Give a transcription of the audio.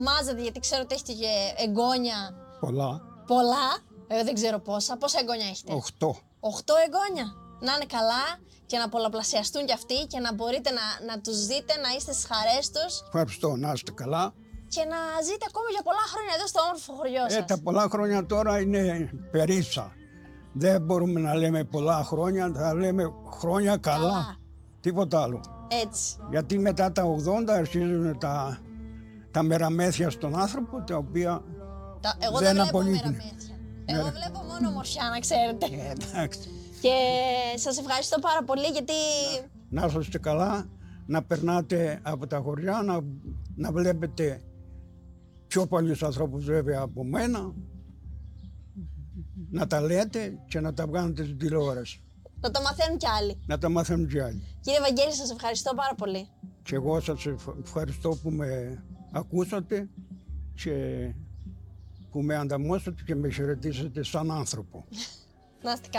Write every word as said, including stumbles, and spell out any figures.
μάζετε, γιατί ξέρω ότι έχετε και εγγόνια. Πολλά. Πολλά. Εγώ δεν ξέρω πόσα. Πόσα εγγόνια έχετε? Οχτώ. Οχτώ εγγόνια. Να είναι καλά και να πολλαπλασιαστούν κι αυτοί και να μπορείτε να, να τους δείτε, να είστε στις χαρές τους. Ευχαριστώ, να είστε καλά. Και να ζείτε ακόμη για πολλά χρόνια εδώ στο όμορφο χωριό σας. Ε, τα πολλά χρόνια τώρα είναι περίσα. Δεν μπορούμε να λέμε πολλά χρόνια, θα λέμε χρόνια καλά. Καλά. Τίποτα άλλο. Έτσι. Γιατί μετά τα ογδόντα αρχίζουν τα, τα μεραμέθια στον άνθρωπο, τα οποία Τα, εγώ δεν δεν βλέπω απολύτουν. μεραμέθια. Εγώ Ναι. βλέπω μόνο ομορφιά, να ξέρετε. Ε, εντάξει. Και σας ευχαριστώ πάρα πολύ γιατί Να είστε καλά, να περνάτε από τα χωριά, να, να βλέπετε πιο πολλούς ανθρώπους βέβαια από μένα, να τα λέτε και να τα βγάνετε στην τηλεόραση. να το μαθαίνουν κι άλλοι. Να τα μάθουν και άλλοι. Κύριε Βαγγέλη, σας ευχαριστώ πάρα πολύ. Και εγώ σας ευχαριστώ που με ακούσατε και που με ανταμώσατε και με χαιρετήσατε σαν άνθρωπο. Να είστε καλά.